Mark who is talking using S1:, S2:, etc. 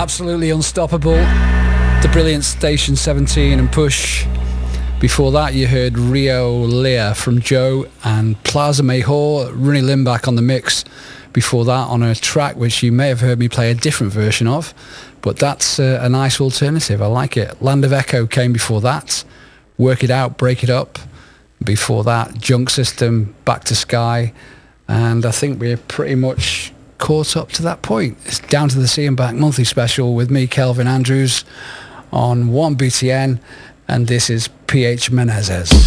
S1: Absolutely Unstoppable, the brilliant Station 17 and Push. Before that you heard Rio Lear from Joe and Plaza Mejor, Ronnie Limbach on the mix. Before that on a track which you may have heard me play a different version of, but that's a nice alternative. I like it. Land of Echo came before that. Work It Out, Break It Up. Before that, Junk System, Back to Sky. And I think we're pretty much caught up to that point. It's Down to the Sea and Back monthly special with me, Kelvin Andrews, on 1BTN. And this is PH Menezes.